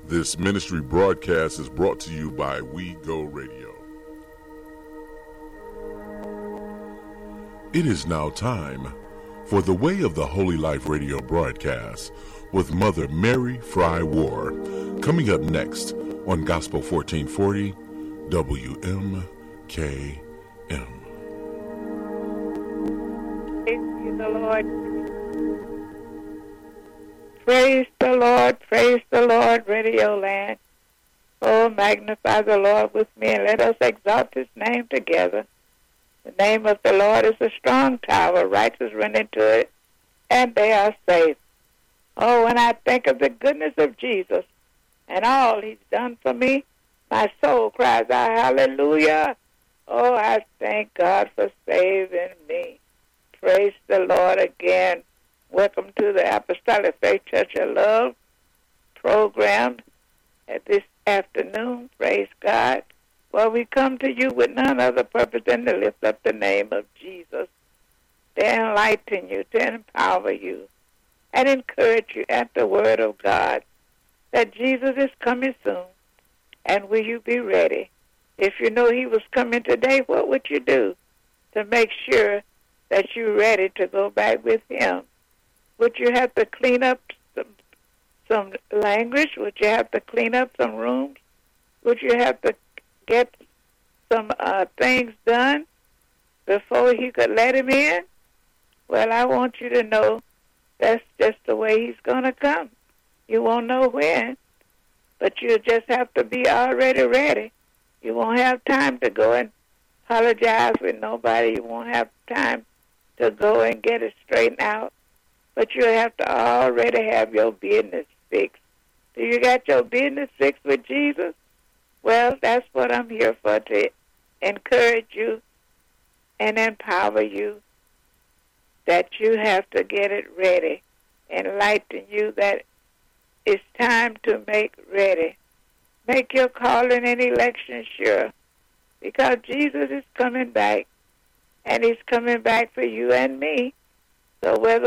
This ministry broadcast is brought to you by We Go Radio. It is now time for the Way of the Holy Life radio broadcast with Mother Mary Fry Ward, coming up next on Gospel 1440 WMKM. Praise the Lord. Praise the Lord, praise the Lord, Radio Land. Oh, magnify the Lord with me, and let us exalt his name together. The name of the Lord is a strong tower. Righteous run into it, and they are safe. Oh, when I think of the goodness of Jesus and all he's done for me, my soul cries out, hallelujah. Oh, I thank God for saving me. Praise the Lord again. Welcome to the Apostolic Faith Church of Love program at this afternoon. Praise God. Well, we come to you with none other purpose than to lift up the name of Jesus, to enlighten you, to empower you, and encourage you at the word of God that Jesus is coming soon. And will you be ready? If you know he was coming today, what would you do to make sure that you're ready to go back with him? Would you have to clean up some language? Would you have to clean up some rooms? Would you have to get some things done before he could let him in? Well, I want you to know that's just the way he's going to come. You won't know when, but you just have to be already ready. You won't have time to go and apologize with nobody. You won't have time to go and get it straightened out. But you have to already have your business fixed. Do you got your business fixed with Jesus? Well, that's what I'm here for, to encourage you and empower you that you have to get it ready. Enlighten you that it's time to make ready. Make your calling and election sure, because Jesus is coming back, and he's coming back for you and me. So whether